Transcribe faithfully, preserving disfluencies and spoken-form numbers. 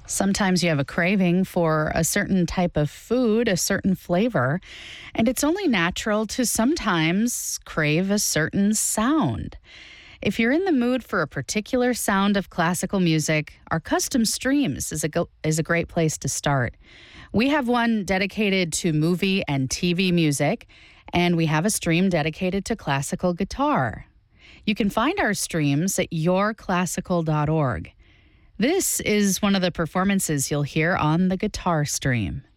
Sometimes you have a craving for a certain type of food, a certain flavor, and it's only natural to sometimes crave a certain sound. If you're in the mood for a particular sound of classical music, our custom streams is a, go- is a great place to start. We have one dedicated to movie and T V music, and we have a stream dedicated to classical guitar. You can find our streams at your classical dot org. This is one of the performances you'll hear on the Guitar Stream.